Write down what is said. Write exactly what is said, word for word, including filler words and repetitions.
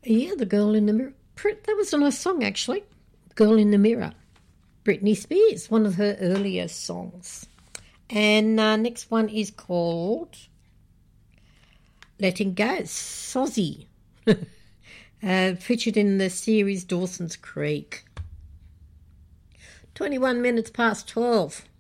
Yeah, The Girl in the Mirror. That was a nice song, actually. Girl in the Mirror. Britney Spears, one of her earlier songs. And uh, next one is called Letting Go, Sozzy. uh, featured in the series Dawson's Creek. twenty-one minutes past twelve.